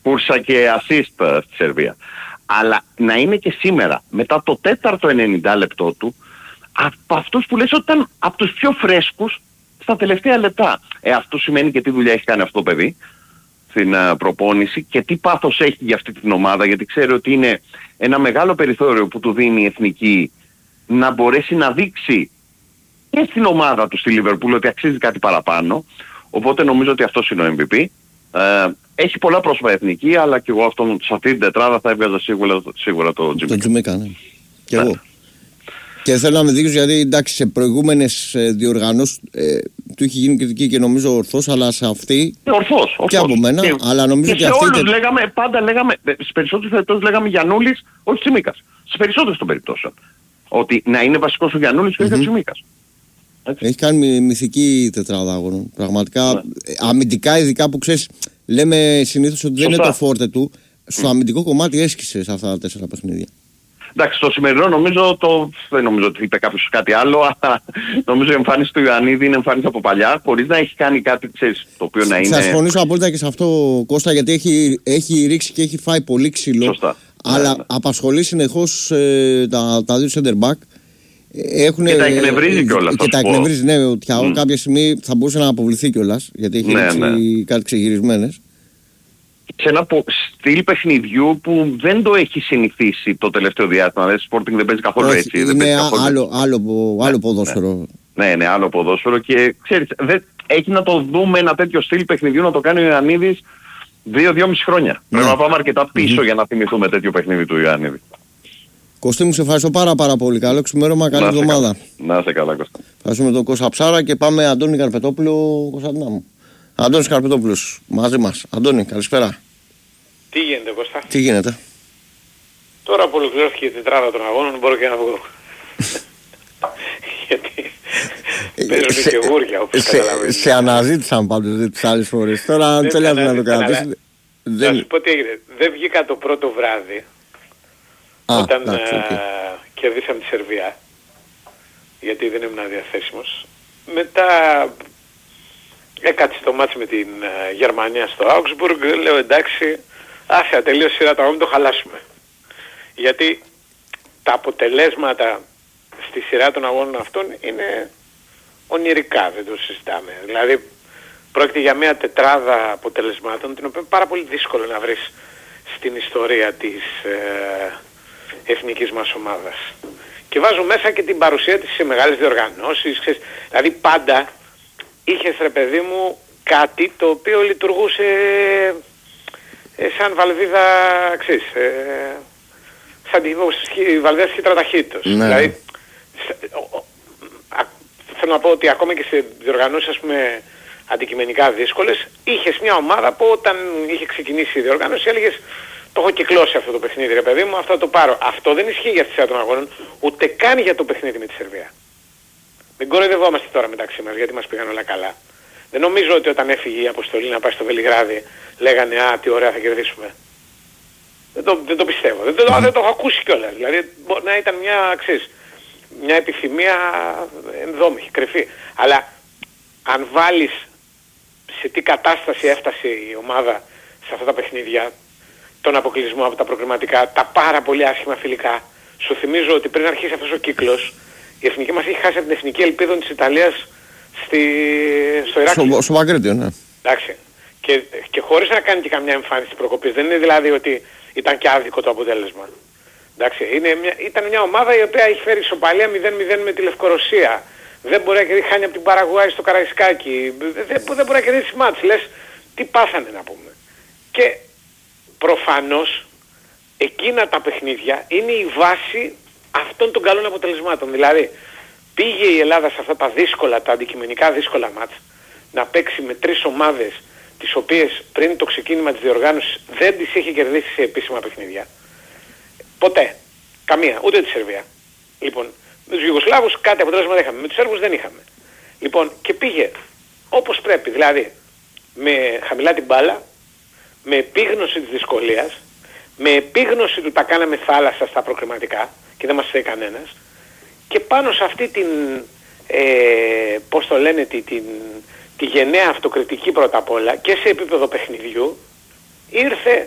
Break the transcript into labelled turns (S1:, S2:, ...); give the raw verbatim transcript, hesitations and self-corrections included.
S1: κούρσα και assist στη Σερβία. Αλλά να είναι και σήμερα, μετά το τέταρτο ενενήντα λεπτό του, από αυτούς που λες ότι ήταν από τους πιο φρέσκους στα τελευταία λεπτά. Ε, αυτό σημαίνει και τι δουλειά έχει κάνει αυτό το παιδί στην uh, προπόνηση και τι πάθος έχει για αυτή την ομάδα, γιατί ξέρει ότι είναι ένα μεγάλο περιθώριο που του δίνει η εθνική να μπορέσει να δείξει και στην ομάδα του στη Λίβερπουλ ότι αξίζει κάτι παραπάνω. Οπότε νομίζω ότι αυτός είναι ο εμ βι πι. Ε, έχει πολλά πρόσωπα εθνική, αλλά και εγώ αυτόν σε αυτή την τετράδα θα έβγαζα σίγουρα, σίγουρα το Τζιμίκα. Το
S2: Τζιμίκα, ναι. Και εγώ. Ναι. Και θέλω να με δείξω γιατί εντάξει σε προηγούμενες ε, διοργανώσεις ε, του είχε γίνει κριτική και νομίζω ορθώς, αλλά σε αυτή.
S1: Ορθώς, ορθώς.
S2: Και από μένα,
S1: και,
S2: αλλά νομίζω
S1: και
S2: ότι αυτή.
S1: Σε όλους λέγαμε, πάντα λέγαμε, στις περισσότερες περιπτώσεις λέγαμε Γιαννούλης, όχι Τσιμίκας. Στις περισσότερες των περιπτώσεων. Ότι να είναι βασικός ο Γιαννούλης και όχι ο Τσιμίκας.
S2: Έχει κάνει μυθική τετράδα αγώνων. Πραγματικά ναι. Αμυντικά, ειδικά που ξέρεις, λέμε συνήθως ότι δεν είναι το φόρτε του. Στο mm. αμυντικό κομμάτι έσκησε σε αυτά τα τέσσερα παιχνίδια.
S1: Εντάξει, στο σημερινό νομίζω το. Δεν νομίζω ότι είπε κάποιος κάτι άλλο, αλλά νομίζω η εμφάνιση του Ιωαννίδη είναι εμφάνιση από παλιά, χωρίς να έχει κάνει κάτι, ξέρεις, το οποίο να είναι. Θα
S2: συμφωνήσω απόλυτα και σε αυτό, Κώστα, γιατί έχει, έχει ρίξει και έχει φάει πολύ ξύλο.
S1: Σωστά.
S2: Αλλά
S1: ναι, ναι.
S2: απασχολεί συνεχώς ε, τα, τα δύο center back. Έχουνε,
S1: και τα εκνευρίζει κιόλας.
S2: Και τα εκνευρίζει, ναι. Ότι mm. κάποια στιγμή θα μπορούσε να αποβληθεί κιόλας, γιατί έχει ναι, ρίξει ναι. κάτι ξεγυρισμένες.
S1: Σε ένα στυλ παιχνιδιού που δεν το έχει συνηθίσει το τελευταίο διάστημα. Δηλαδή, Sporting δεν παίζει καθόλου
S2: όχι,
S1: έτσι.
S2: Είναι
S1: δεν
S2: άλλο, άλλο, άλλο, άλλο ποδόσφαιρο.
S1: Ναι, ναι, ναι, άλλο ποδόσφαιρο και ξέρεις, δεν, έχει να το δούμε ένα τέτοιο στυλ παιχνιδιού να το κάνει ο Ιωαννίδης δύο-δυόμιση χρόνια. Ναι. Πρέπει να πάμε αρκετά πίσω mm-hmm. για να θυμηθούμε τέτοιο παιχνίδι του Ιωαννίδη.
S2: Κωστή μου, σε ευχαριστώ πάρα πάρα πολύ. Καλό ξημέρωμα, καλή εβδομάδα.
S1: Να είσαι καλά, Κώστα.
S2: Ευχαριστούμε τον Κώστα Ψάρα και πάμε Αντώνη Καρπετόπουλο, Κωνσταντινά μου. Αντώνης Καρπετόπουλος μαζί μας. Αντώνη, καλησπέρα.
S3: Τι γίνεται, Κώστα?
S2: Τι γίνεται?
S3: Τώρα που ολοκληρώθηκε η τετράδα των αγώνων μπορώ και να βγω. Γιατί παίζουν και γούρια, όπως καταλαβαίνεις.
S2: Σε αναζήτησαν πάντως τις άλλες φορές. Τώρα αν θέλει να το κρατήσεις.
S3: Να σου πω τι έγινε. Δεν βγήκα το πρώτο βράδυ όταν κερδίσαμε τη Σερβία, γιατί δεν ήμουν διαθέσιμος. Μετά έκατσε το μάτς με την Γερμανία στο Augsburg. Λέω εντάξει, άσε τελείως σειρά το αγώνα, το χαλάσουμε. Γιατί τα αποτελέσματα στη σειρά των αγώνων αυτών είναι ονειρικά, δεν το συζητάμε. Δηλαδή πρόκειται για μια τετράδα αποτελεσμάτων την οποία είναι πάρα πολύ δύσκολο να βρεις στην ιστορία της ε, εθνικής μας ομάδας. Και βάζω μέσα και την παρουσία της σε μεγάλες διοργανώσεις. Ξέρεις, δηλαδή πάντα είχες, ρε παιδί μου, κάτι το οποίο λειτουργούσε ε, σαν βαλβίδα, ξέρεις, ε, σαν τη βαλβίδα σχήτρα ταχύτητος. Ναι. Δηλαδή, ο, α, θέλω να πω ότι ακόμα και σε διοργανώσεις, ας πούμε, αντικειμενικά δύσκολες, είχες μια ομάδα που όταν είχε ξεκινήσει η διοργάνωση έλεγες το έχω κυκλώσει αυτό το παιχνίδι, ρε παιδί μου, αυτό θα το πάρω. Αυτό δεν ισχύει για τη σειρά των αγώνων, ούτε καν για το παιχνίδι με τη Σερβία. Μην κοροϊδευόμαστε τώρα μεταξύ μας, γιατί μας πήγαν όλα καλά. Δεν νομίζω ότι όταν έφυγε η αποστολή να πάει στο Βελιγράδι λέγανε «Α, τι ωραία θα κερδίσουμε». Δεν το, δεν το πιστεύω. Δεν το, mm. δεν το έχω ακούσει κιόλας. Δηλαδή μπορεί να ήταν μια, ξέρεις, μια επιθυμία ενδόμηχη, κρυφή. Αλλά αν βάλεις σε τι κατάσταση έφτασε η ομάδα σε αυτά τα παιχνίδια, τον αποκλεισμό από τα προκριματικά, τα πάρα πολύ άσχημα φιλικά, σου θυμίζω ότι πριν αρχίσει αυτός ο κύκλος, η εθνική μας έχει χάσει από την εθνική ελπίδα της Ιταλίας στη... στο Ηράκλειο.
S2: Στο, στο Μαγκρίτιο, ναι.
S3: Εντάξει. Και, και χωρίς να κάνει και καμιά εμφάνιση προκοπής. Δεν είναι δηλαδή ότι ήταν και άδικο το αποτέλεσμα. Εντάξει. Είναι μια, ήταν μια ομάδα η οποία έχει φέρει ισοπαλία μηδέν μηδέν με τη Λευκορωσία. Δεν μπορεί να κερδίσει, χάνει από την Παραγουάη στο Καραϊσκάκι. Δεν, δεν μπορεί να κερδίσει μάτς. Λες, τι πάθανε να πούμε. Και προφανώς εκείνα τα παιχνίδια είναι η βάση αυτών των καλών αποτελεσμάτων. Δηλαδή πήγε η Ελλάδα σε αυτά τα δύσκολα, τα αντικειμενικά δύσκολα μάτς να παίξει με τρεις ομάδες τις οποίες πριν το ξεκίνημα της διοργάνωσης δεν τις είχε κερδίσει σε επίσημα παιχνίδια. Ποτέ. Καμία. Ούτε τη Σερβία. Λοιπόν, με τους Ιουγκοσλάβους κάτι αποτέλεσμα δεν είχαμε. Με τους Σέρβους δεν είχαμε. Λοιπόν, και πήγε όπως πρέπει. Δηλαδή με χαμηλά την μπάλα, με επίγνωση της δυσκολίας, με επίγνωση του τα κάναμε θάλασσα στα προκριματικά και δεν μας θέλει κανένας, και πάνω σε αυτή την, ε, πώς το λένε, τη, την, τη γενναία αυτοκριτική πρώτα απ' όλα και σε επίπεδο παιχνιδιού ήρθε